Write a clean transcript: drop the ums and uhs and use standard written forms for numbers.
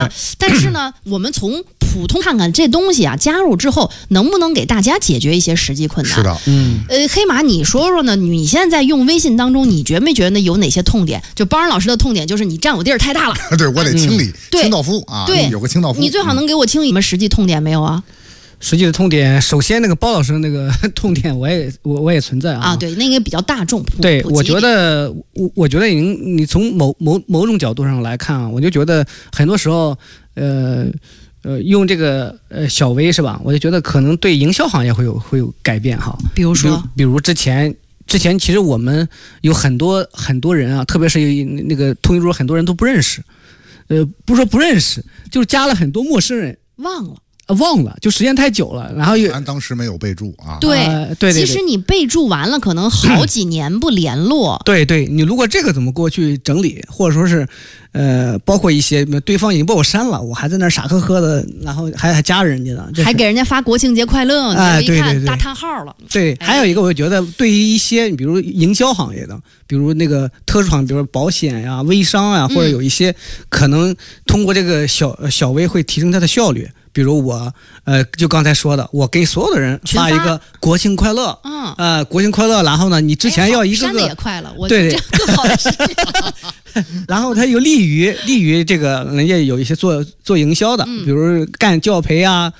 但是呢，我们从普通看看这东西啊，加入之后能不能给大家解决一些实际困难？ 是的， 黑马，你说说呢？你现在在用微信当中，你觉没觉得有哪些痛点？就包仁老师的痛点就是你占我地儿太大了， 对我得清理， 对清道夫啊， 对， 有个清道夫， 你最好能给我清理你们实际痛点没有啊？ 实际的痛点，首先那个包老师的那个痛点，我也存在啊。 对，那个比较大众。 对，我觉得你从某种角度上来看啊，我就觉得很多时候，用这个小微是吧？我就觉得可能对营销行业会有改变哈。 比如说， 比如之前其实我们有很多人啊，特别是那个通讯录，很多人都不认识，不是说不认识，就是加了很多陌生人，忘了，就时间太久了，然后咱当时没有备注啊。 对，其实你备注完了，可能好几年不联络。 对，你如果这个怎么过去整理，或者说是，包括一些对方已经把我删了，我还在那傻呵呵的，然后还加人家呢， 还给人家发国庆节快乐，你一看大叹号了。 对，还有一个我觉得对于一些比如营销行业的，比如那个特殊行业，比如保险呀、微商呀，或者有一些可能通过这个小微会提升它的效率。比如我，就刚才说的，我给所有的人发一个国庆快乐，国庆快乐，然后呢，你之前要一个删的也快了， 对， 更好的是， 然后它有利于这个人家有一些做营销的，比如干教培啊，